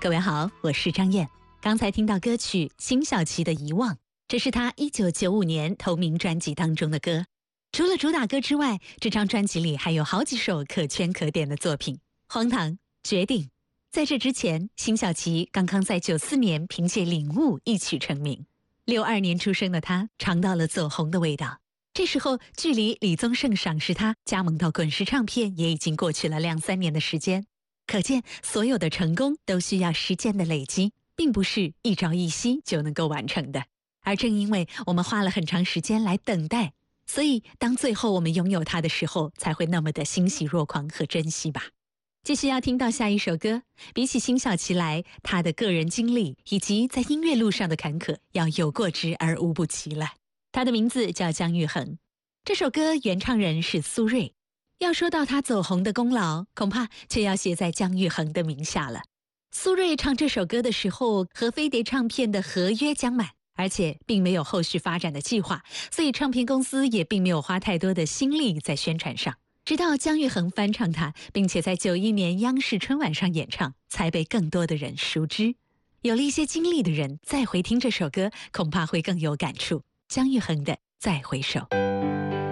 各位好，我是张燕。刚才听到歌曲辛晓琪的《遗忘》，这是她1995年同名专辑当中的歌。除了主打歌之外，这张专辑里还有好几首可圈可点的作品，《荒唐》、《决定》。在这之前，辛晓琪刚刚在94年凭借《领悟》一曲成名。62年出生的她，尝到了走红的味道。这时候，距离李宗盛赏识她加盟到滚石唱片也已经过去了2-3年的时间。可见，所有的成功都需要时间的累积，并不是一朝一夕就能够完成的。而正因为我们花了很长时间来等待，所以当最后我们拥有它的时候，才会那么的欣喜若狂和珍惜吧。继续要听到下一首歌，比起辛晓琪来，她的个人经历以及在音乐路上的坎坷，要有过之而无不及了。她的名字叫姜育恒，这首歌原唱人是苏芮。要说到他走红的功劳，恐怕却要写在姜育恒的名下了。苏芮唱这首歌的时候，和飞碟唱片的合约将满，而且并没有后续发展的计划，所以唱片公司也并没有花太多的心力在宣传上。直到姜育恒翻唱它，并且在91年央视春晚上演唱，才被更多的人熟知。有了一些经历的人，再回听这首歌，恐怕会更有感触。姜育恒的《再回首》。